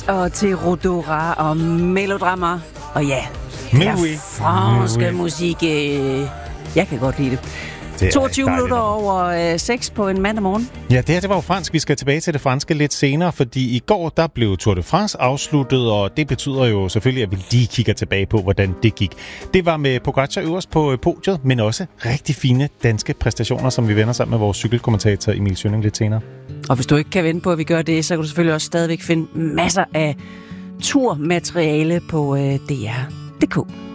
og til Rodora og melodrama. Og ja, det er franske musik. Jeg kan godt lide det. 22 minutter over 6 på en mandag morgen. Ja, det var jo fransk. Vi skal tilbage til det franske lidt senere, fordi i går der blev Tour de France afsluttet, og det betyder jo selvfølgelig, at vi lige kigger tilbage på, hvordan det gik. Det var med Pogačar øverst på podiet, men også rigtig fine danske præstationer, som vi vender sammen med vores cykelkommentator Emil Schønning lidt senere. Og hvis du ikke kan vente på, at vi gør det, så kan du selvfølgelig også stadigvæk finde masser af turmateriale på DR.dk.